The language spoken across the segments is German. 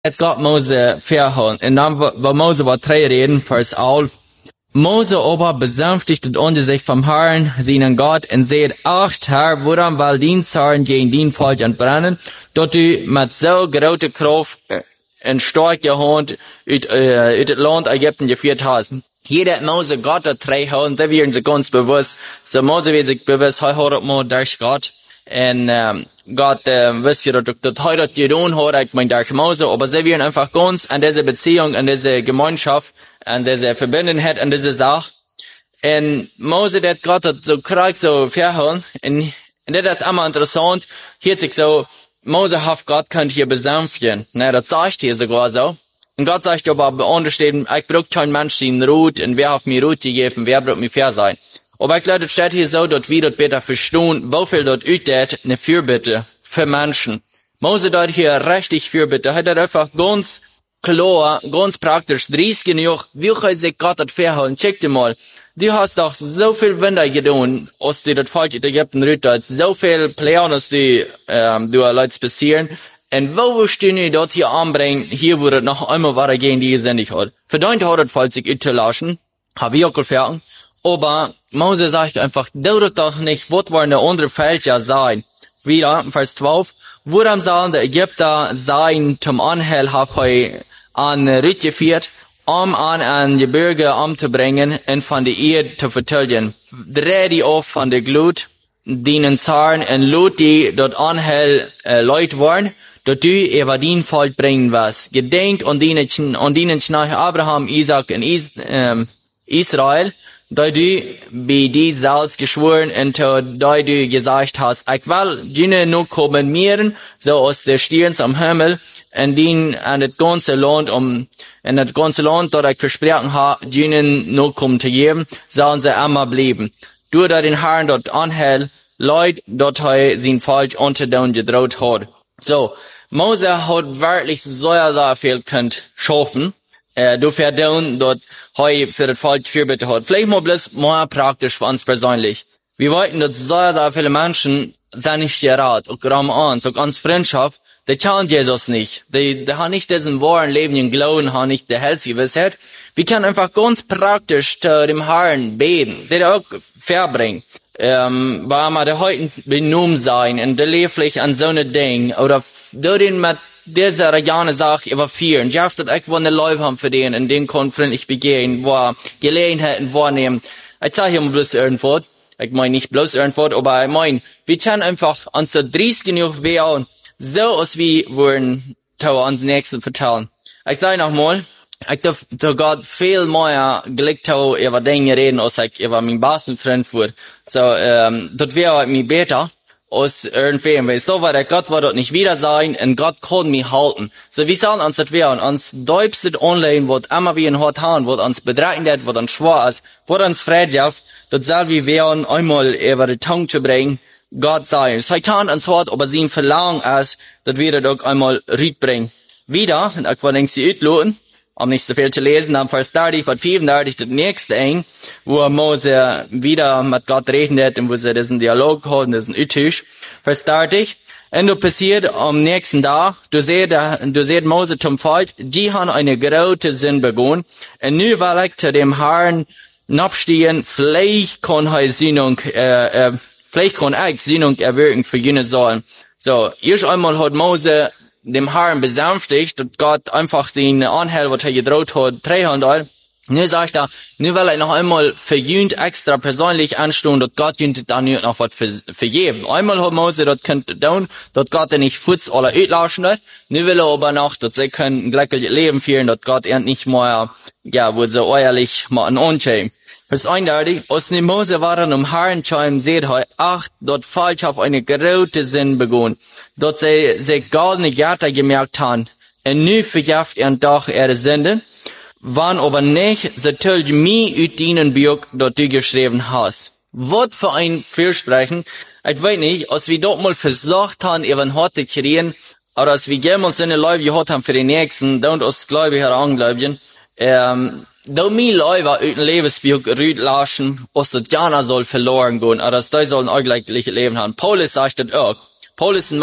hat Gott Mose verhauen. Und dann war Mose war 3 Reden, Vers 11. Mose aber besänftigte unter sich vom Herrn, seinen Gott, und seht, ach, Herr, woran will den Zorn gegen den Volk entbrennen, dort du mit so großer Kraft und starker Hand uit das Land Ägypten geführt hast. Jeder hat Mose Gott hat 3 Hand, da werden sie ganz bewusst. So Mose wird sich bewusst, hey, hört mal durch Gott. Und Gott wisst ihr, dass heute das getan hat, ich meine durch Mose, aber sie werden einfach ganz an diese Beziehung, an diese Gemeinschaft, an diese Verbundenheit, an diese Sache. Und Mose, der Gott hat so krank so verhauen. Und das ist immer interessant. Hier sich so, Mose hat Gott könnt hier besänftigen. Ne, das sagt hier sogar so. Und Gott sagt aber unterstehen, ich brauche kein Mensch den Ruht, und wer hat mir Ruht gegeben, wer braucht mir fair sein. Aber ich glaube, das steht hier so, dass wir das besser verstehen, wofür dort ütet eine Fürbitte für Menschen. Mose dort hier richtig Fürbitte, hat er einfach ganz klar, ganz praktisch, dries genug, wie kann sich Gott das verhalten? Check dir mal. Du hast doch so viel Wunder getan, als du das Volk in Ägypten rüttet, so viel Pläne, als du Leute passieren. Und wo willst du nicht dort hier anbringen, hier wo das noch einmal weitergehen, die gesendet hat. Verdient hat das Volk sich ützulassen, hab ich auch gefährden. Aber Mose sagt einfach, dauert doch nicht, was wollen der andere Feld ja sein. Wieder, Vers 12, woran sollen die Ägypter sein zum Anhell an Rüt geführt, an Gebirge umzubringen und von der Erde zu vertilgen. Dreh die auf von der Glut, dienen Zaren und Lut, die dort Anhell Leute waren, dort du über den Volk bringen was. Gedenkt und dienen nach Abraham, Isaac und Israel, da du bei die selbst geschworen und da du gesagt hast, ich will jene nur kommen so aus der Stirn am Himmel, und den an das ganze Land, dort ich versprochen habe, jene nur kommen zu geben, sollen sie immer bleiben. Du da den Herrn dort anhält, Leute, dort sein Volk unter den gedroht hat. So, Mose hat wirklich sehr viel könnt schaffen. Du verdauen dort für das Volk Fürbitte hat. Vielleicht mal bloß mehr praktisch für uns persönlich. Wir wollten, dass sehr viele Menschen sind nicht gerät, auch gerade uns, auch uns Freundschaft, die kennen Jesus nicht. Die haben nicht diesen wahren Leben im Glauben, haben nicht die Heilsgewissheit. Wir können einfach ganz praktisch zu dem Herrn beten, der auch verbringen. Weil wir da heute benommen sein, und der lebt an so eine Ding, oder du den mit dieser Regione Sache überführen. Ich hoffe, dass ich eine Leute haben für den, in den freundlich begehen, wo Gelegenheiten wahrnehmen. Ich sage hier mal bloß irgendwo, ich meine nicht bloß irgendwo, aber ich meine, wir können einfach uns so dries genug werden, so als wir wollen, uns Nächsten vertellen. Ich sage nochmal, ich darf Gott viel mehr Glück über Dinge reden, als ich über meinen besten Freund wurde. So, das wäre mir besser, als irgendwem, weil so war der Gott wird dort nicht wieder sein, und Gott kann mich halten. So, wie sollen uns das werden? Uns deutstet online, wird immer wie ein Hort haben, wird uns bedreht, wird uns schwer ist, wird uns Freundschaft, das soll wir werden, einmal über die Tongue zu bringen, Gott sein. Satan uns hat, aber sie ihm verlangen ist, dass wir das auch einmal bringen. Wieder, und ich will längst die Utloten, um nicht so viel zu lesen, am Vers 30, Vers 35, das nächste Eng, wo Mose wieder mit Gott redet, und wo sie diesen Dialog haben, diesen Utisch. Vers 30, und du passiert am nächsten Tag, du seht Mose zum Volk, die haben eine große Sinn begonnen, und nu will ich zu dem Herrn abstehen, vielleicht kann ich Sühnung erwirken für jene sollen. So, erst einmal hat Mose dem Herrn besänftigt, dass Gott einfach seinen Anhalt, was gedroht hat, 300. Nu sagt er, nu will er noch einmal verjühnt extra persönlich anstehen, dass Gott jühnt dann noch was vergeben. Einmal hat Mose das könnte tun, dass Gott nicht Futz alle uitlaschen hat. Nu will er aber noch, dass sie können ein glückliches Leben führen, dass Gott nicht mehr, wo sie ehrlich mal an Unschämen. Vers 31, aus dem Mose waren Herrn Scheim seht heu, dort falsch auf eine große Sinn begonnen, dort sie sich gar nicht Jahre gemerkt haben, und nu verjaft doch ihre Sünden, wann aber nicht, so tölt mir ut dienen Buch, dort du geschrieben hast. Was für ein Versprechen, ich weiß nicht, als wir dort mal versucht haben, eben heute zu kriegen, oder als wir jemals eine Leute gehabt haben für die Nächsten, und uns Gläubige herangläubigen, da mir Leute uit ein Lebensbuch rütlaschen, aus das Jana soll verloren gehen, oder dass die sollen ein glückliches Leben haben. Paulus sagt das auch. Paulus und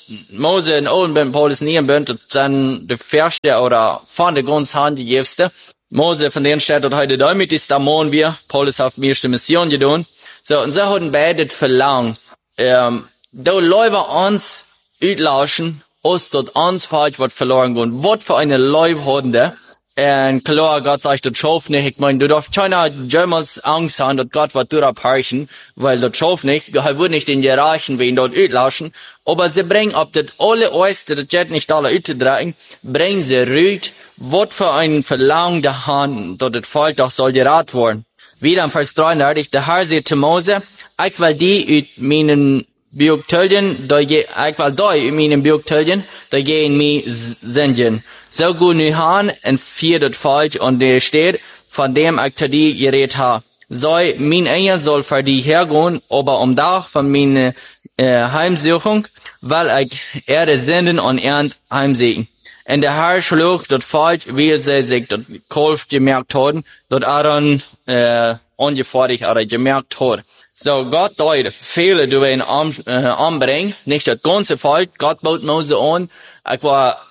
Mose in Oldenbund, Paulus in Nierenbund, das sind die erste oder von der ganz handgegeben. Mose von denen steht dort heute da mit, ist da morgen wir, Paulus auf die erste Mission getan. So, und so haben beide verlangt, da Leute uns auslauschen, aus dort uns falsch wird verloren gehen. Was für eine Leute haben die? Und klar, Gott sagt, das schafft nicht. Ich meine, du darfst keiner jemals Angst haben, dass Gott wird durchbrechen, weil das schafft nicht. Er wird nicht den erreichen, wen dort auslauschen. Aber sie bringen, ob das alle Äußere, das Jet nicht alle auszudrehen, bringen sie rüt, was für ein Verlangen der Hand, dass das Volk doch soll gerat worden. Wieder im Vers 33, der Herr sagt zu Mose, ich will die ut meinen Björktöljen, ich will die ut meinen Björktöljen, da gehen mir senden. So gut nu han en vier das Volk und der steht, von dem ich zu dir geredet habe. So, mein Engel soll für die hergehen, aber um Tag von meiner Heimsuchung, weil ich Erde senden und Ernt heimsehen. Und der Herr schlug das Volk, wie sie sich das Kolf gemerkt haben, dort Aaron ungefährlich oder gemerkt hat. So, Gott deut viele du ihn anbringen, nicht das ganze Volk. Gott baut Mose an. Ich war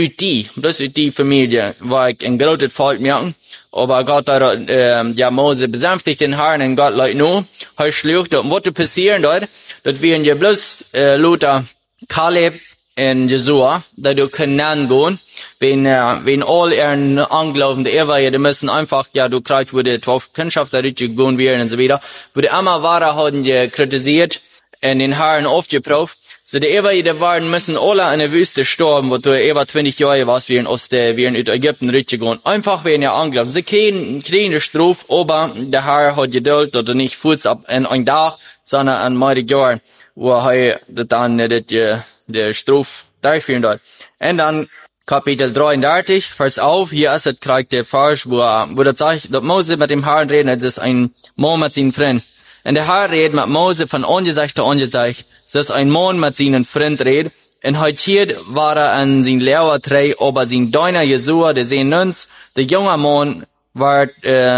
bloß die Familie, war ich ein großes Volk merken. Aber Gott hat, Mose besänftigt den Herrn und Gott leut nur. Er schlug dort, was passieren dort, dass wir ja bloß, Luther, Kaleb, in Jesua, da du können gehen, wenn all ihren Anglauben, die müssen einfach, du kriegst, wo die 12 Kundschaft da richtig gehen werden und so weiter, wo die immer Ware haben die kritisiert, und den Herrn aufgeprüft, so die waren müssen alle in der Wüste sterben, wo du 20 Jahre warst, wie in Ägypten richtig gehen, einfach wegen ihr Anglauben. Sie kriegen die Strophe, aber der Herr hat Geduld, dass er nicht Fuß ab in ein Tag, sondern an mehrere Jahren, wo er dann, der Strophe durchführen dort. Und dann Kapitel 33, Vers auf, hier ist es kriegt der Vers, wo das sagt, dass Mose mit dem Herrn reden, es ist ein Mann mit seinen Freunden. Und der Herr redet mit Mose von Angesicht zu Angesicht, es ist ein Mann mit seinen Freunden redet, und heute war an sein Lehrer drei, aber sein Deiner Jesua, der sehen uns, der junge Mann war,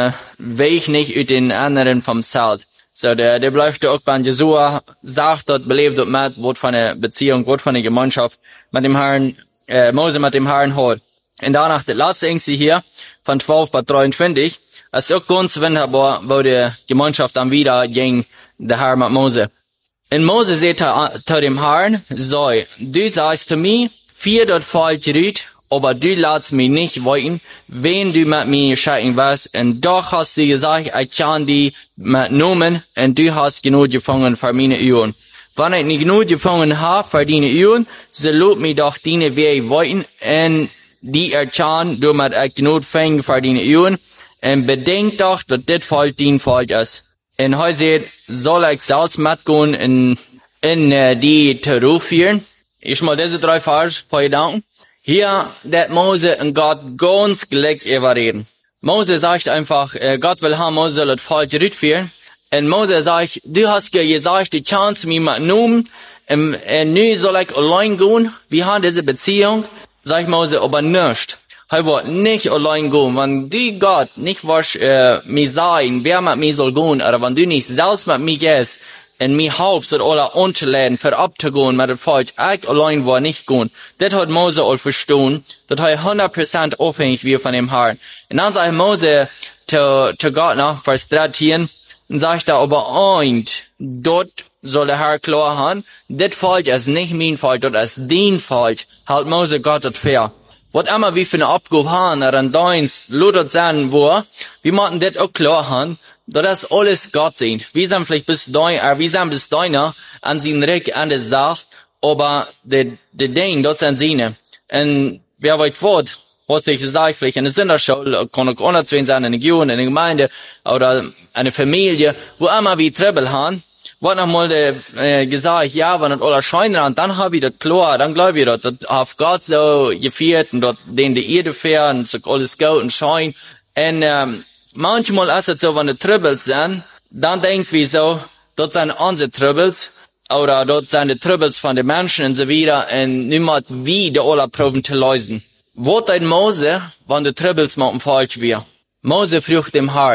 weich nicht über den anderen vom Zelt. So, der bleibt auch bei Jesua, sagt dort, belebt dort mit, wird von der Beziehung, wird von der Gemeinschaft mit dem Herrn, Mose mit dem Herrn hat. Und danach, der letzte Ängste hier, von 12 bis 23, ist auch ganz wunderbar, wo die Gemeinschaft dann wieder ging, der Herr mit Mose. Und Mose sagt zu dem Herrn, so, du sagst zu mir, vier dort Volk rüt, aber du lässt mich nicht weiten, wenn du mit mir schicken wirst, und doch hast du gesagt, ich kann die mitnehmen, und du hast genug gefangen für meine Üben. Wenn ich nicht genug gefangen habe für deine Üben, so lob mich doch deine Wege weiten, und die erkennen, du mit ich genug fangen für deine Üben, und bedenk doch, dass das Volk dein Volk ist. Und heute soll ich selbst mitgehen in die Terror führen. Ich mal diese 3 Verse für ihr danken. Hier, der Mose und Gott ganz gleich überreden. Mose sagt einfach, Gott will haben, Mose soll das Volk zurückführen. Und Mose sagt, du hast gesagt, die Chance mir mitnehmen, und nu soll ich allein gehen. Wir haben diese Beziehung, sagt Mose, aber nicht. Er wird nicht allein gehen. Wenn du Gott nicht was mir sagen, wer mit mir soll gehen, oder wenn du nicht selbst mit mir gehst, und mir halbst und alle unterladen, für abzugehen mit dem Volk, ich allein war nicht gehen. Das hat Mose auch verstanden, dass er 100% abhängig wird von dem Herrn. Und dann sagt Mose zu Gott nach, Vers 13, und sagt er, aber dort soll der Herr klar haben, das Volk ist nicht mein Volk, das ist dein Volk, halt Mose Gott das fair. Was immer wir für eine Abgabe haben, oder ein Deins, Luther sagen, wir müssen das auch klar haben, dass das alles Gott sind. Wir sind vielleicht bis deiner an seinen Reck an das Dach, aber der Ding, dort sind seine. Und wer weiß was ich sage, vielleicht in der Sinderschule, kann auch 120 sein, in der Region, in der Gemeinde, oder eine Familie, wo immer wir Trouble haben, wird noch mal gesagt, ja, wenn das alles scheint dran, dann hab ich das klar, dann glaub ich das auf Gott so geführt, und dort den die Erde fährt, und so alles gut und scheint. Und manchmal ist es so, wenn die Troubles sind, dann denken wir so, dort sind unsere Troubles, oder dort sind die Troubles von den Menschen und so weiter, und niemand wie die alle proben zu lösen. Was ein Mose, wenn die Troubles mit dem Volk wir? Mose fragt dem Herrn,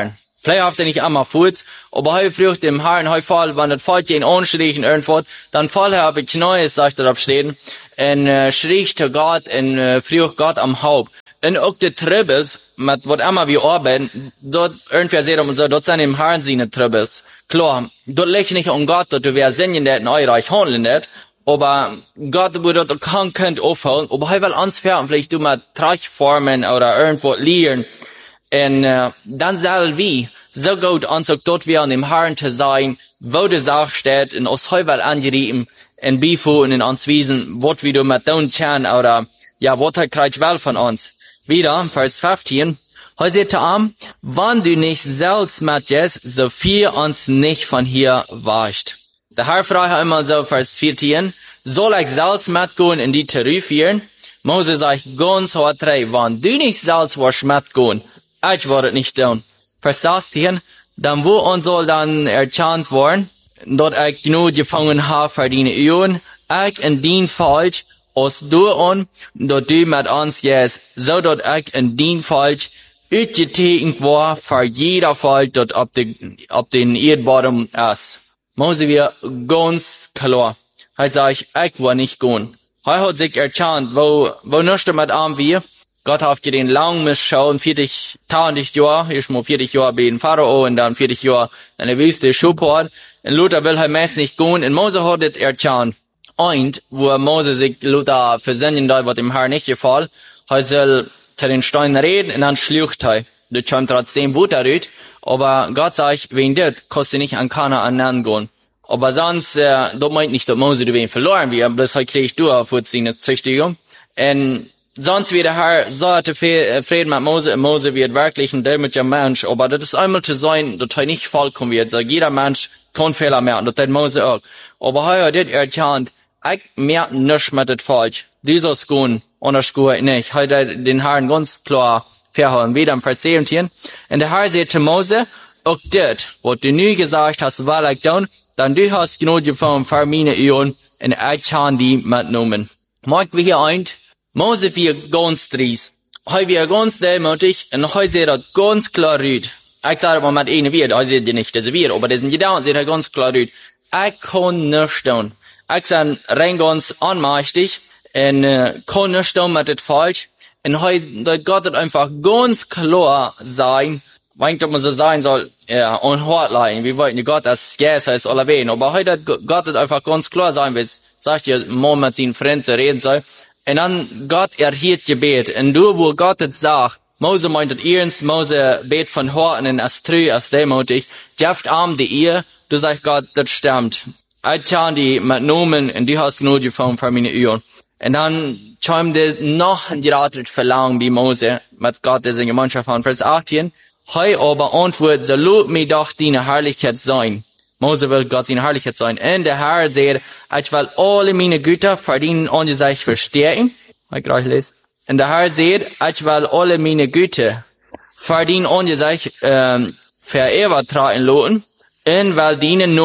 Vielleicht habt ihr nicht einmal Fuß, aber heu früh dem Herrn, heu Fall, wenn das Volk ihn anschrien irgendwo, dann Fall habe ich Neues, sagt er abstehen, und schrie zu Gott, und früh Gott am Haupt. Und auch die Trübels, mit was immer wir arbeiten, dort irgendwie sehen wir so, dort sind im Herrn seine Trübels. Klar, dort liegt nicht an Gott, dort wir singen, der in euch handeln wird, aber Gott würde dort könnt aufholen, aber heu will uns fern, vielleicht du mal Trachformen oder irgendwo lernen. Und dann soll wir so gut uns auch dort wir an dem Herrn zu sein, wo die Sache steht, und uns heu will angerieben, in Bifu und in uns wiesen, was wir du mit tun können, oder, ja, was er kriegt will von uns. Wieder, Vers 15, heu seht am, wann du nicht selbst matches, so viel uns nicht von hier wascht. Der Herr fragt einmal so, Vers 14, soll ich selbst mitgehen in die Terüfieren? Mose sagt ganz hart drei, wann du nicht selbst warst mitgehen, ich würde nicht tun. Vers 16, dann wo uns soll dann erkannt worden, dort ich genug gefangen habe für deine Üben, ich in den Falsch, aus du und dort du mit uns gehst, so dort ich in den Falsch uitgetekend war für jeder Fall dort ab den Erdboden ist. Mose wir ganz klar. Sagt, ich war nicht gehen. Hat sich erkannt, wo nicht mit an wir. Gott hat den lang misschauen, 40 Jahre, ich mal 40 Jahre bei den Pharao und dann 40 Jahre in der Wüste Schubhort. Und Luther will meist nicht gehen, und Mose hat es erkannt. Und, wo Mose sich Luther versenden da, was dem Herrn nicht gefällt, soll zu den Steinen reden, und dann schlucht er. Das kommt trotzdem Wut errüht, aber Gott sagt, wegen das, kannst du nicht an Kanaan gehen. Aber sonst, das meint nicht, dass Mose du wen verloren wird, bloß heute kriegst du auf seine Züchtigung. Und sonst wird der Herr so Frieden mit Mose, und Mose wird wirklich ein dämlicher Mensch, aber das ist einmal zu sein, dass er nicht vollkommen wird. So, jeder Mensch kann Fehler machen, das hat Mose auch. Aber heute hat er erkannt, ich merke nicht mit dem Falsch. Dieses Gun, und das Gun nicht. Heute den Herrn ganz klar verhalten. Wieder im Vers 17. Und der Herr sagt zu Mose, auch das, was du nie gesagt hast, will ich tun, dann du hast genug gefunden für meine Üben, und ich kann die mitnehmen. Mag wir hier ein, Mose wird ganz dries. Heu wird ganz demütig, und heu sieht das ganz klar rüt. Ich sage mal mit ihnen wird, heu sieht die nicht, das wird, aber diesen Gedanken sieht er ganz klar rüt. Ich kann nicht tun. Ich bin rein ganz anmächtig, und kann nicht tun mit dem Falsch. Und heu, Gott hat einfach ganz klar sein, wenn man so sein soll, ja, und Hotline, wir wollten Gott als Gäste heißt alle wen, aber heute hat Gott einfach ganz klar sein, wie es sagt ja, mal mit seinen Freunden reden soll. Und dann Gott erhielt Gebet, und du, wo Gott es sagt, Mose meint es ernst, Mose bet von Horten und als treu, als demutig, jeft arm die ihr, du sagst Gott, das stimmt. Ich kann die mitnehmen, und du hast genug gefunden für meine Üben. Und dann kam der noch ein geratet Verlangen wie Mose, mit Gott, der seine Gemeinschaft von Vers 18, heu aber antwort, so lob mir doch deine Herrlichkeit sein. Mose will Gott seine Herrlichkeit sein. Und der Herr sagt, ich will alle meine Güter verdienen und sich verstehen. Ich gleich lese. Und der Herr sagt, ich will alle meine Güter verdienen und sich verewigt tragen lassen. Und will den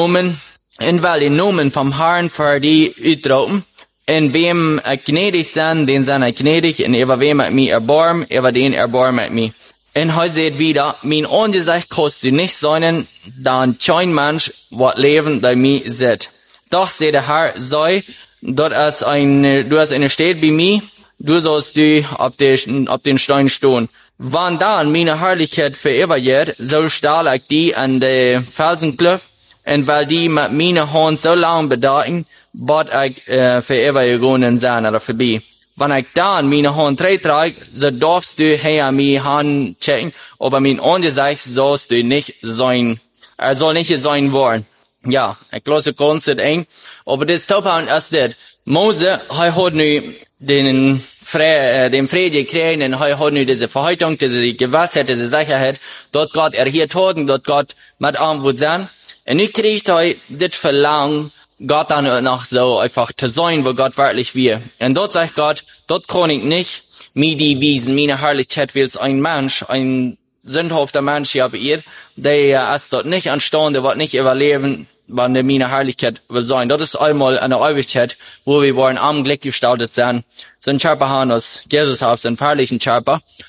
Namen vom Herrn für die uitroepen. En wem gnädig zijn, den zijn gnädig. En über wem ik mij erbarm, über den erbarm ik mij. En hij zegt wieder, mijn Angesicht kost du nicht sein, dan kein Mensch wat leven bei mir zit. Doch, sagt der Herr, sei, du hast eine Stadt bei mir, du sollst du auf den Stein stehen. Wann dann meine Herrlichkeit verewigt, so stahl ich die an der Felsenkluft, und weil die mit meiner Hand so lang bedeuten, bot ich verewigungen sein oder vorbei. Wenn ich dann meine Hand trage, so darfst du her meine Hand checken, aber mein Angesicht sollst du nicht sein, soll nicht sein wollen. Ja, ich lasse ganz eng, aber das Tophauen ist das. Mose, hat nu den Friede gekriegt, und hat nu diese Verheitung, diese Gewissheit, diese Sicherheit, dort Gott erhielt hat, dort Gott mit Antwort sein. Und nu kriegt das Verlangen, Gott dann noch so einfach zu sein, wo Gott wirklich will. Und dort sagt Gott, dort kann ich nicht mir die wiesen, meine Herrlichkeit will ein Mensch, ein sündhafter Mensch hier bei ihr, der ist dort nicht anstehen, der wird nicht überleben, wann der meine Herrlichkeit will sein. Das ist einmal eine Ewigkeit, wo wir wollen am Glück gestaltet sein. So ein Körper haben aus Jesus auf, so einen herrlichen Körper.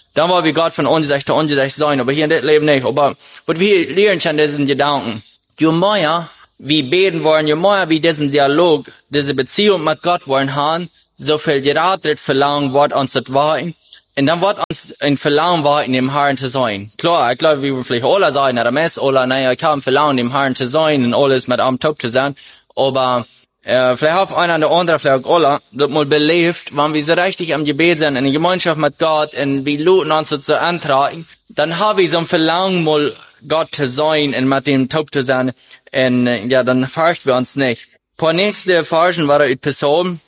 dann wollen wir Gott von ungerecht zu ungerecht sein, aber hier in das Leben nicht. Aber was wir lernen schon diesen Gedanken, je mehr wir beten wollen, je mehr wir diesen Dialog, diese Beziehung mit Gott wollen haben, so viel geratet Verlangen wird uns das wein. Und dann wird uns ein Verlangen war, in dem Herrn zu sein. Klar, ich glaube, wir wollen vielleicht alle sein, oder mehr, oder naja, ich habe ein Verlangen, dem Herrn zu sein und alles mit am Top zu sein. Aber vielleicht auf einer oder andere, vielleicht auch alle, das mal belebt, wenn wir so richtig am Gebet sind, in der Gemeinschaft mit Gott, und wir luten uns zu antragen, dann habe ich so ein Verlangen, mal Gott zu sein und mit dem Top zu sein. Und ja, dann fürchten wir uns nicht. Vor nächste Versen war eine Person,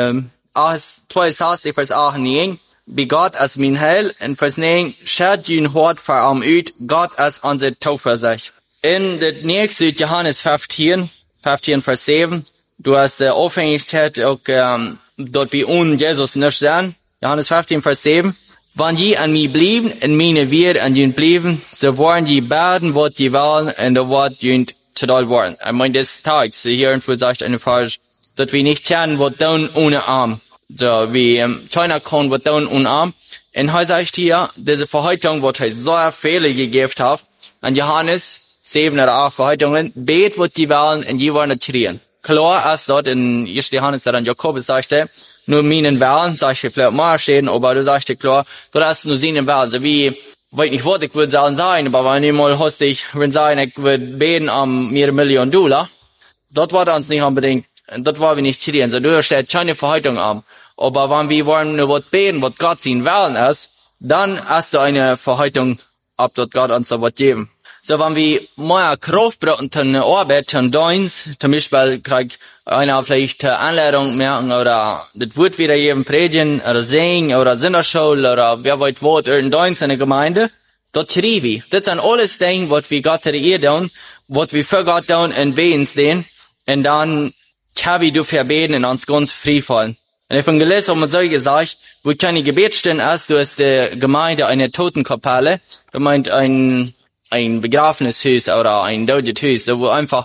2 Sachen, Vers 8 und 9. Bei Gott als mein Heil, in Vers 9, schert jün Hort vor am Üt, Gott als unser Tauversicht. In der nächste Johannes 15, Vers 7, du hast Aufhängigkeit auch, dort wie Jesus nicht sein. Johannes 15, Vers 7. Wenn je an mir blieben, in meine wir an jün blieben, so wollen die beiden, was die wollen, und da wird jün zu doll worden. Ich meine, des Tags, hier irgendwo sagt eine Vers, dort wir nicht kennen, was dann ohne Arm. So, wie China kann, was dann ohne Arm. Und heute sagt hier, diese Verheitung, was er so viele gegeben hat, an Johannes 7 oder 8 Verheitungen, bet, was die wollen, und die wollen nicht schreien. Klar, als dort in 1. Johannes, der dann Jakobus sagte, nur meinen Wahlen, sag ich vielleicht mal stehen, aber du sagst klar, du hast nur seinen Wahlen, so wie, weiß nicht, was ich würde sagen sein, aber wenn ich mal hast, ich würde sagen, ich würde beten um mehr $1,000,000, dort war uns nicht unbedingt, dort war wir nicht schreien, so du stellst keine Verheitung an. Aber wenn wir wollen nur was beten, was Gott sein Wahlen ist, dann hast du eine Verheitung, ab dort Gott uns so was geben. So, wenn wir mehr Kraft brauchen, zu einer Arbeit, zu Dienst, zum Beispiel kriegt einer vielleicht Anleitung merken, oder das wird wieder jedem predigen, oder singen, oder Sinnerschule, oder wer weiß was, irgendein Dienst in der Gemeinde, dort schreiben wir. Das sind alles Dinge, was wir Gott hier tun, was wir für Gott tun, und wir uns tun, und dann kann wir dafür beten und uns ganz frei fallen. Und Evangelist haben uns so gesagt, wo keine Gebetsstellen ist, du hast der Gemeinde eine Totenkapelle, du meint ein Begrafenishus oder ein Todeshus, wo einfach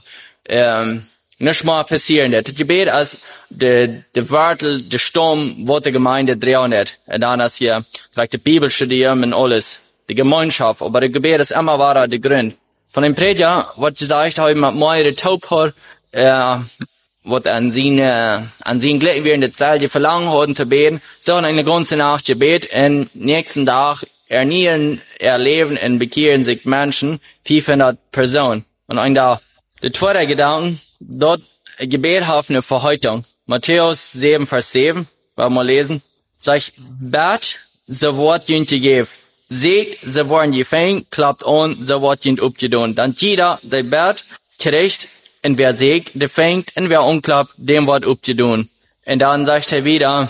nicht mal passieren wird. Das Gebet ist der Wörtel, der Sturm, wo die Gemeinde drehen hat. Und dann ist hier vielleicht die Bibel studieren und alles, die Gemeinschaft. Aber das Gebet ist immer wahrer der Grund. Von dem Prediger, was gesagt haben, mit mehrere Taubhör, was an seinen Glück während der Zeit, die verlangen haben zu beten, so eine ganze Nacht Gebet, und nächsten Tag erleben und bekehren sich Menschen, 500 Personen. Und ein da, der zweite Gedanke, dort Gebet hat eine Verheitung. Matthäus 7, Vers 7, wollen wir lesen, sagt, bet, so wird jünt gegeben. Seht, so werden gefängt, klappt an, so wird jünt abgedun. Dann jeder, der bet, kriegt, und wer sägt, der fängt, und wer umklappt, dem wird abgedun. Und dann sagt er wieder,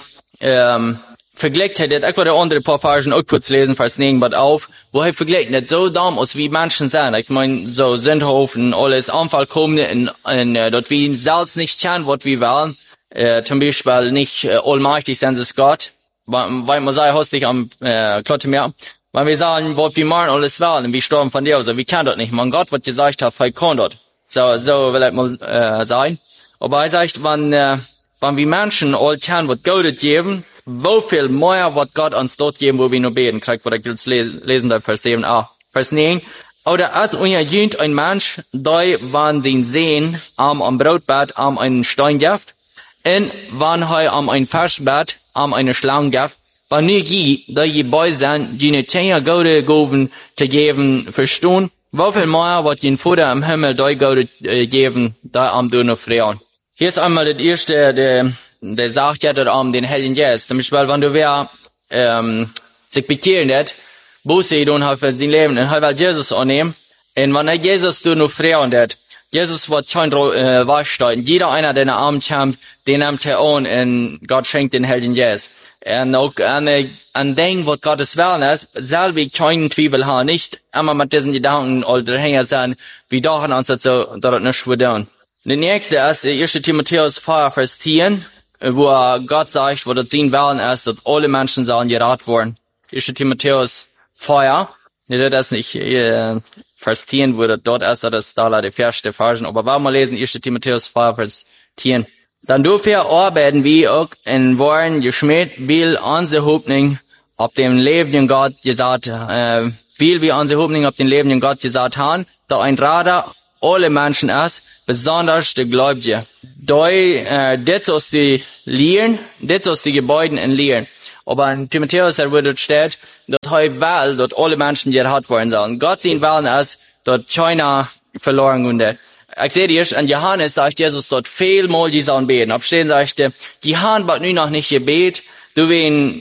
vergleicht er das, ich würde andere paar Versen auch kurz lesen, Vers 9 auf, wo er vergleicht nicht so dumm aus wie Menschen sind. Ich meine, so Sündhofen, alles Anfall kommen, und dort wir selbst nicht kennen, was wir wollen, zum Beispiel nicht allmächtig sind es Gott, weil man sagt, hast dich am Klotte mehr, weil wir sagen, was wir machen, alles wollen, und wir sterben von dir, also wir kennen das nicht. Man Gott, was gesagt hat, vielleicht kann das. So will ich mal sein. Aber er sagt, wenn wir Menschen all kennen, was Gott geben, wo viel mehr wird Gott uns dort geben, wo wir nur beten. Kriegt, was ich jetzt lesen darf, Vers 7a. Vers 9. Oder als jünt ein Mensch, der, wenn sie ihn sehen, am Brotbett, einen Stein gibt, und wenn er ein Fischbett, eine Schlange gibt, wenn nur die bei sind, die nicht keine gute Gaben zu geben, verstehen, wo viel mehr wird den Vater im Himmel die Gott geben, da am du noch freuen. Hier ist einmal das erste, der sagt ja dort am den Heiligen Geist. Zum Beispiel, wenn du wer sich bekehren hat, Buße tun hat für sein Leben, und halt Jesus annehmen, und wenn er Jesus du noch freuen hat, Jesus wird schon wahrstellen. Jeder einer, der Arm kommt, den nimmt er an, und Gott schenkt den Heiligen Geist. Und auch an Ding, was Gottes Willen ist, selber keinen Zweifel haben, nicht immer mit diesen Gedanken oder hängen sein, wie doch an uns so, dort nicht verdammt. Der nächste ist 1. Timotheus 4, Vers 10, wo Gott sagt, wo das sein Willen ist, dass alle Menschen sollen gerettet werden. 1. Timotheus 4, das ist nicht Vers 10, wo das dort ist, das ist da die erste Version, aber wollen wir lesen 1. Timotheus 4, Vers 10. Dann dafür arbeiten wir auch in Worten geschmäht, will unsere Hoffnung ob dem lebenden Gott gesagt, viel wie unsere Hoffnung auf den lebenden Gott gesagt haben, da ein Radar alle Menschen ist, besonders die Gläubige. Das ist die Lehren, das ist die Gebäude in Lehren. Aber in Timotheus wird steht, dass heute will, dass alle Menschen die hat worden sollen. Gott sehen wollen ist, dass keiner verloren geht. Ich sehe dir, an Johannes sagt Jesus dort vielmal die sollen beten. Abstehen sagte, die haben aber nur noch nicht gebet, du wen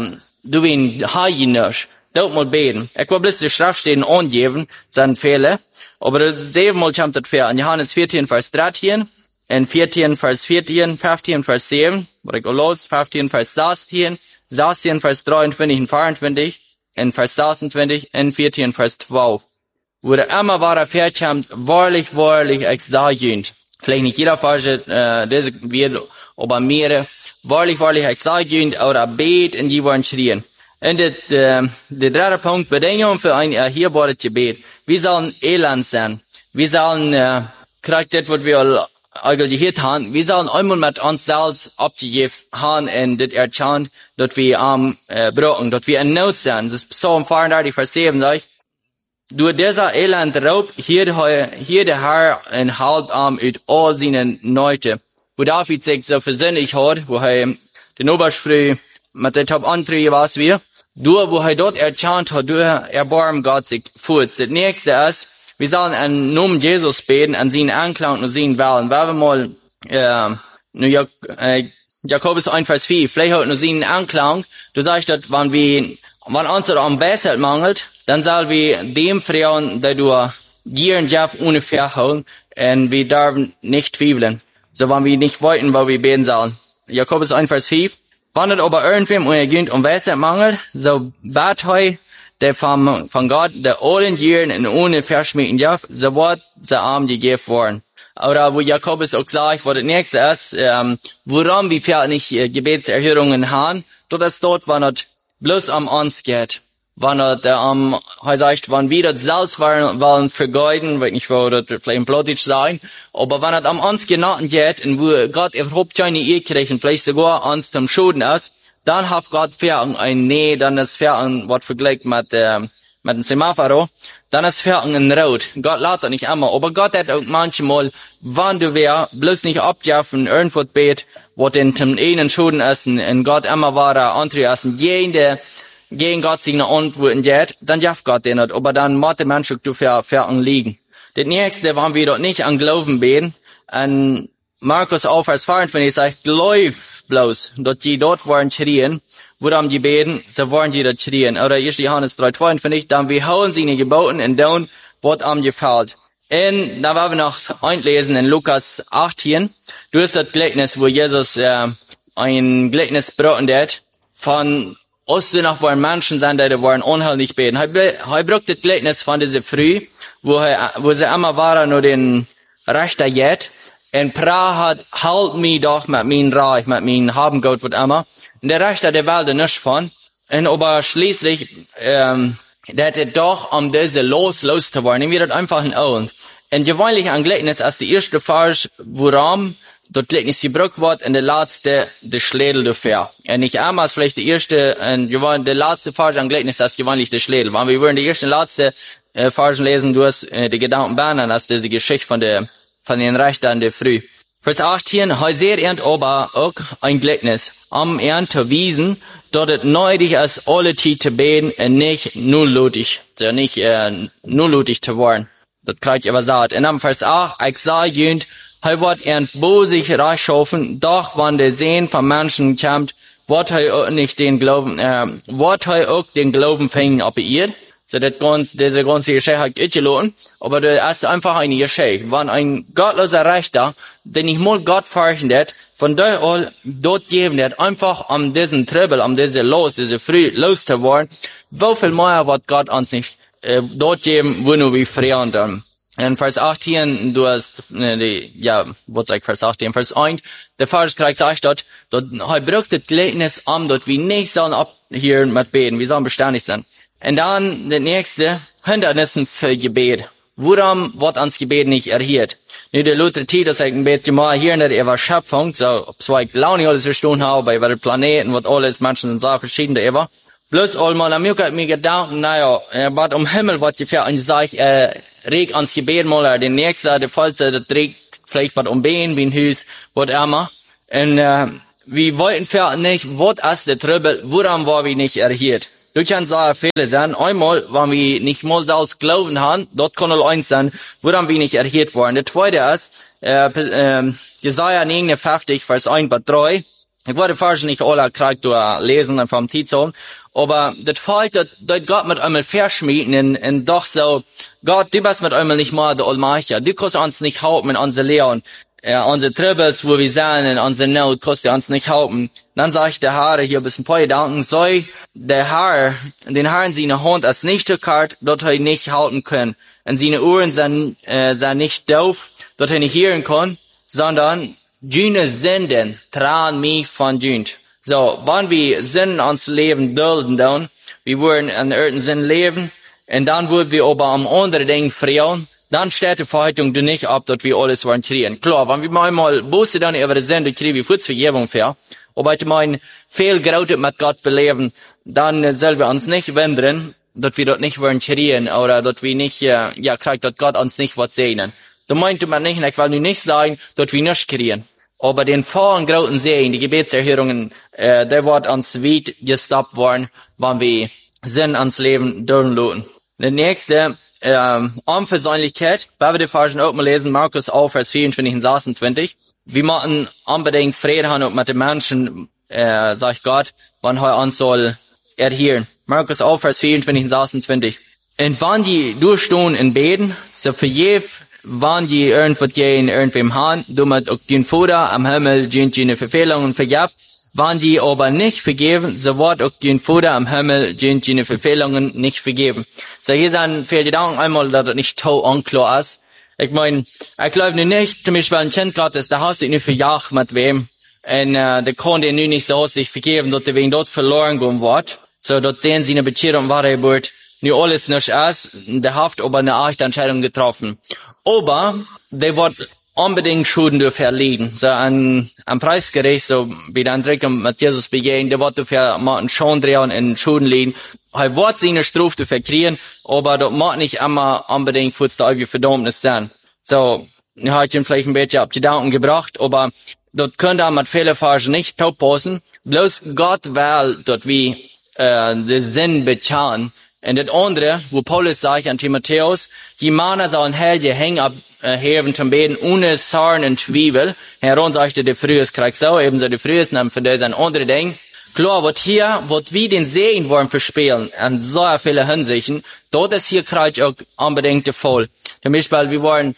nicht. Dort mal beten. Ich will bloß die Schriftstellen angeben, sind Fehler. Aber 7-mal kommt das vor. In Johannes 14, Vers 13, in 14, Vers 14, 15, Vers 7, wo ich los, 15, Vers 16, 16, Vers 23 und 24, in Vers 26, in 14, Vers 12. Wo der immer wahre Pferd kommt, wahrlich, wahrlich, ich sage Ihnen. Vielleicht nicht jeder Vers, diese wird, aber mehrere. Wahrlich, wahrlich, ich sage Ihnen, oder bet in die wollen schrien. Und der dritte Punkt, Bedingung für ein erhörbares Gebet. Wir sollen elend sein. Wir sollen, kriegt das, was wir eigentlich gehört haben, wir sollen einmal mit uns selbst abgegeben haben und das erkannt, dass wir brauchen, dass wir in Not sind. Das ist Psalm 34, Vers 7, sag ich. Durch dieser elend Raub, hier der Herr ein Halbarm ut all seine Neute. Wo David sich so versöhnlich hat, wo den Oberfrüh mit der Top Antrieb was wir, wo dort erkannt hat, erbarm Gott sich fuhrt. Das nächste ist, wir sollen an Namen Jesus beten, an seinen Anklang und seinen Wellen. Wenn wir mal, Jakobus 1, Vers 4, vielleicht hat nur seinen Anklang, du sagst, dass wenn uns am Weisheit mangelt, dann soll wir dem fragen, der du gieren darf ohne Verhauen, und wir dürfen nicht zweifeln. So, wenn wir nicht wollten, wo wir beten sollen. Jakobus 1, Vers 5, wenn es aber irgendwem um Weisheit mangelt, so bat heu, der von Gott, der allen Gieren und ohne Verschmieden darf, so wird der Arm gegeben worden. Oder wo Jakobus auch sagt, wo das nächste ist, woran wir vielleicht nicht Gebetserhörungen haben, das ist dort, wenn es bloß um uns geht. Wenn es, sagt, wenn wir das selbst wollen vergeuden, weiß nicht, wo das vielleicht politisch sein, aber wenn es um uns Genaten geht, und wo Gott überhaupt keine Ehe kriegt, und vielleicht sogar uns zum Schulden ist, dann hat Gott Ferien ein Nee, dann ist Ferien, was vergleicht mit dem Semaphoro, dann ist Ferien ein Rot. Gott lässt das nicht immer, aber Gott hat auch manchmal, wenn du bloß nicht abjaffen, irgendwo bet, was in dem einen Schulden ist, und Gott immer wahre andere ist, und gegen Gott sich eine Antworten geht, dann darf Gott den nicht, aber dann muss der Mensch auch für Ferien liegen. Das nächste, wenn wir dort nicht an Glauben beten, an Markus 11, Vers 24 sagt, glaub bloß, dass die dort wollen schrien, wo dann die beten, so wollen die dort schrien. Oder 1. Johannes 3, 22, dann wir hauen sie in die Geboten und dann, was am gefällt. Und da wollen wir noch einlesen in Lukas 18, du hast das Gleichnis, wo Jesus ein Gleichnis braten hat, von Osten nach wollen Menschen sein, die wollen unheimlich beten. Er braucht das Gleichnis von dieser Früh, wo sie immer waren, nur den Rechter jetzt. Und Prah hat, halt mich doch mit meinem Reich, mit meinem Habengott, was immer. Und der Rechter, der wollte nichts von. Und aber schließlich, der hatte doch, um diese loszuwerden, ihm wird einfach ein Ohren. Und gewöhnlich ein Gleichnis als die erste Vers, woran das Gleichnis gebraucht wird, und der letzte, der Schlädel dafür. Und nicht einmal als vielleicht die erste, und der letzte Vers ein Gleichnis als gewöhnlich der Schlädel. Wenn wir würden die erste und letzte Versen lesen, du hast die Gedanken bahnen, als diese Geschichte von den Rechtern der Früh. Vers 18, Heuser ernt aber auch ein Gleichnis, zu wiesen, dort es nötig ist, alle Zeit zu beten, und nicht nulllutig, so nicht nulllutig zu werden. Das kriegt ihr aber sagt. Und am Vers 8, ich sage Ihnen, wird bosig reichschaffen, doch wenn der Sehn von Menschen kommt, wird auch nicht den Glauben, wird auch den Glauben fängen, ob ihr. So, diese ganze Geschichte hat ich gelohnt, aber das ist einfach eine Geschichte. Wenn ein gottloser Rechter, der nicht mal Gott fürchten hat, von daher all dort geben hat, einfach diesen Trübel, diese Früh loszuwerden, wie viel mehr wird Gott uns nicht dort geben, wo nur wir frei dann. In Vers 18, du hast, was sag ich, Vers 18, Vers 1, der Vers kriegt sagt dort, er braucht das Gleichnis dort wir nicht sollen abhören mit beten, wir sollen beständig sein. Und dann, der nächste, Hindernissen für Gebet. Warum wird uns Gebet nicht erhört? Nur der Luther Titus sagt ein bisschen mal hier nicht, war Schöpfung, so, ob es ich Laune alles verstanden habe, bei welchen Planeten, was alles, Menschen sind so verschieden, Bloß allmal, am Juck hat mir gedacht, naja, was um Himmel, was ich für ein sag, reg ans Gebet mal, den nächsten, der False, das regt vielleicht was um Bein, wie ein Hüs, was immer. Und, wir wollten für nicht, was ist der Trübel, woran war wir nicht erhielt. Du kannst sagen, viele sein, einmal, wenn wir nicht mal selbst glauben haben, dort kann nur eins sein, woran wir nicht erhielt worden. Der zweite ist, Jesaja 59, Vers 1 bis 3. Ich wollte fast nicht alle Krieg lesen vom Titel, aber das Fall, dass Gott mit einmal verschmieden und doch so, Gott, du bist mit einmal nicht mal der Allmächtige, du kannst uns nicht halten in unsere Lehren, unsere Troubles, wo wir sind, in unsere Not, kannst du uns nicht halten. Dann sagt der Herr hier bis ein paar Gedanken, soll der Herr, den Herrn seine Hand als nicht gekart, dort er nicht halten können, und seine Ohren sind nicht doof, dort er nicht hören kann, sondern Jüne Sünden tragen mich von Jünd. So, wenn wir Sünden ans Leben dulden dann, wir wollen an irgendeinen Sinn leben, und dann wollen wir aber am anderen Ding frieren, dann steht die Verheitung du nicht ab, dass wir alles wollen kriegen. Klar, wenn wir manchmal Buße dann über die Sünde kriegen, wir Vergebung für, aber ich mein fehlgerautet mit Gott beleben, dann sollen wir uns nicht wundern, dass wir dort nicht wollen kriegen, oder dass wir nicht, kriegt, dass Gott uns nicht was segnen. Da meinte man nicht, ich will nur nicht sagen, dass wir nicht kriegen. Aber den vollen großen Segen, die Gebetserhörungen, der wird uns weit gestoppt worden, wenn wir Sinn ans Leben durchlassen. Der nächste, Unversöhnlichkeit, wenn wir die Versen auch mal lesen, Markus 11, Vers 24 und 26. Wir machen unbedingt Frieden haben mit den Menschen, sagt Gott, wann er uns soll erhören. Markus 11, Vers 24 und 26. Und wenn die durchstehen in Beten, so verjährt, wann die irgendwas gehen, irgendwem haben, du mit auch den Vater am Himmel, die Verfehlungen vergab, wann die aber nicht vergeben, so wird auch den Vater am Himmel, die Verfehlungen nicht vergeben. So hier sind viele Gedanken einmal, dass das nicht so unklar ist. Ich meine, ich glaube nicht, zum Beispiel ein Kind Gottes, da hast du nicht verjagt mit wem, und der kann dir nicht so hastig vergeben, dass der wegen dort verloren gehen wird, so dass den seine Beziehung war, wird, nicht alles nicht ist, der hat aber eine echte Entscheidung getroffen. Aber, der wird unbedingt Schulden dafür erlegen. So am Preisgericht, so wie der André mit Jesus begehen, der wird dafür mal einen Schon drehen in Schulden liegen. Er wird seine Strafe dafür kriegen, aber das mag nicht immer unbedingt für das ewige Verdammnis sein. So, ich habe ihn vielleicht ein bisschen auf die Gedanken gebracht, aber das könnte auch mit vielen Versen nicht passen. Bloß Gott will, dass wir den Sinn bezahlen. Und das andere, wo Paulus sagt an Timotheus, die Männer sollen Helge hängen abheben zum Beten ohne Zorn und Zwiebel. Heron sagte, der Frühes kriegt so, ebenso der Frühes, und für das ein anderes Ding. Klar, wird wir den Segen wollen verspielen, an so viele Hinsichten, dort ist hier kriegt auch unbedingt der Fall. Zum Beispiel, wir wollen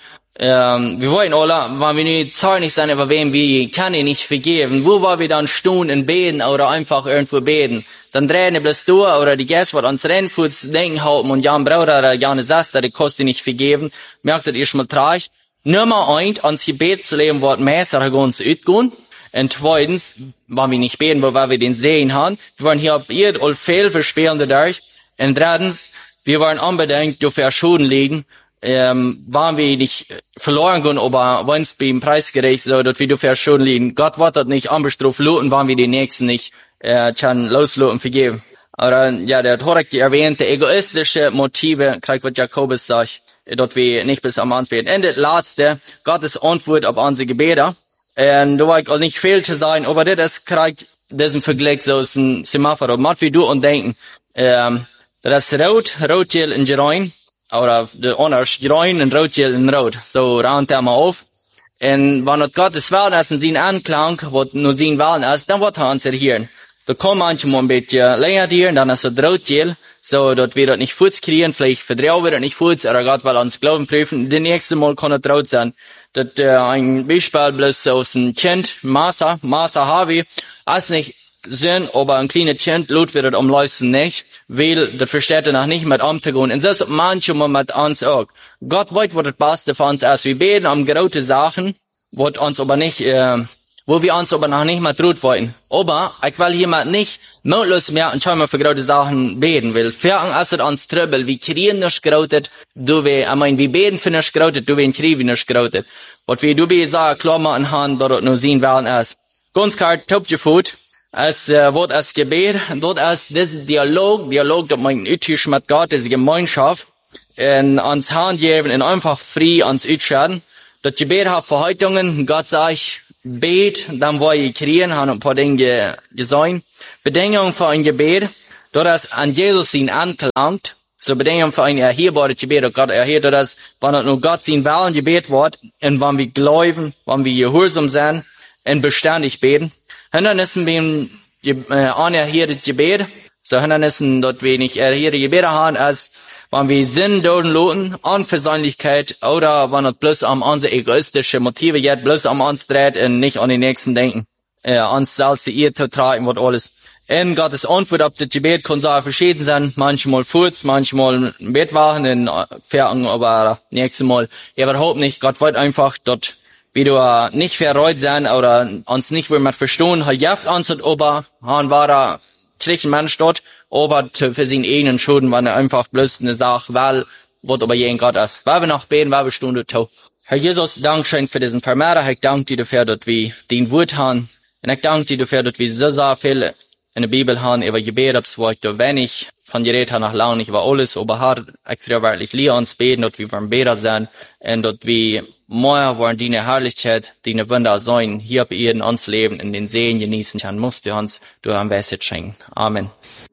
alle, wenn wir nicht zornig sein über wem, wir kann ihn nicht vergeben. Wo wollen wir dann stehen und beten oder einfach irgendwo beten? Dann drehen wir bloß durch oder die Gäste, die uns Rennfuß denken haben und Jan Bruder oder Jan Saster, die kostet nicht vergeben. Merkt ihr erstmal traurig. Nummer 1, ans Gebet zu leben, wird Messer uns utgehen. Und zweitens, wenn wir nicht beten, wo wir den Sehen haben, wir wollen hier ab ihr all viel verspielen dadurch. Und drittens, wir wollen unbedingt dafür Schulden legen, wenn wir nicht verloren gehen, aber wenn es beim Preisgericht so, dass wir dafür Schulden liegen. Gott wird das nicht anbestraft loten, wenn wir den Nächsten nicht kann loslassen vergeben. Oder, ja, der Torek erwähnte egoistische Motive, kriegt was Jakobus sagt, dort wir nicht bis am Anfang beten. Und das letzte, Gottes Antwort auf unsere Gebete. Und da war ich auch nicht viel zu sagen, aber das kriegt diesen Vergleich so aus dem Semaphore. Macht wie du und denken, das ist Rotgel in Gerein, oder anders, Gerein und Rotgel in Rot. So raunt er mal auf. Und wenn das Gottes Willen ist und sein Anklang, was nur sein Willen ist, dann wird er uns erhören. Da kommt manchmal ein bisschen länger dir, dann ist es Rotgel, so, dass wir das nicht Fuß kriegen, vielleicht vertrauen wir das nicht Fuß, oder Gott will uns Glauben prüfen. Das nächste Mal kann es rot sein. Das, ein Beispiel bloß aus dem Kind, Masa Harvey, ist nicht Sinn, aber ein kleines Kind, Lot wird das umleuchten nicht, weil das versteht er noch nicht mit umzugehen. Und das ist manchmal mit uns auch. Gott weiß, was das Beste für uns ist. Wir beten um große Sachen, wo wir uns aber noch nicht mal traut wollen. Aber ich will jemand nicht mutlos mehr und schon mal für große Sachen beten will. Für uns ist uns Trübel, wir kriegen nicht großes, wir beten für nicht großes, du wir kriegen nicht großes. Was wir, du sagen, klar machen haben, dass das nur sein Willen ist. Ganz klar, top gefut. Wordt als Gebet, dort als this Dialog, dat mein Utisch mit Gott, diese Gemeinschaft, und ans Hand geben, und einfach frei ans Utscheren. Das Gebet hat Verheißungen, Gott sagt, bet, dann wollen wir kriegen, haben ein paar Dinge gesagt. Bedingungen für ein Gebet, dort als an Jesus ihn angelangt, so Bedingungen für ein erhebbares Gebet, das Gott erhebt, dass, wenn nur Gott sein Willen Gebet wird, und wenn wir glauben, wenn wir gehorsam sind, und beständig beten, Hindernissen beim anerhebtes Gebet, so Hindernissen, dort wir nicht erhebte Gebete haben, als wenn wir Sinn dulden loten, Unversöhnlichkeit, oder wenn es bloß um unsere egoistische Motive geht, bloß um uns dreht und nicht an die Nächsten denken, uns selbst die Ehe zu tragen, was alles. In Gottes Antwort auf das Gebet kann sehr verschieden sein, manchmal kurz, manchmal Bettwachen, in Ferien, aber nächstes Mal überhaupt nicht. Gott wollte einfach dort, wie du nicht verreut sein oder uns nicht will mit verstehen, hat Jeff uns aber, han war da schlechten Mensch dort, aber für seinen eigenen Schulden, wenn er einfach bloß eine Sache, weil, was aber jeden Gott ist. Weil wir noch beten, weil wir Stunde tau. Herr Jesus, Dankeschön für diesen Vermehrer, ich danke dir dafür, dass wir den Wort haben, und ich danke dir dafür, dass wir so sehr viel in der Bibel haben, über Gebet, wo ich da wenig von geredet habe, nach lange nicht über alles, aber hart, ich frage wirklich, lieb uns beten, dass wir vom Beter sind, und dass wir mehr wollen deine Herrlichkeit, deine Wunder sein, hier bei ihr in uns leben, in den Seen genießen, kann, musst du uns, du am Besten schenken. Amen.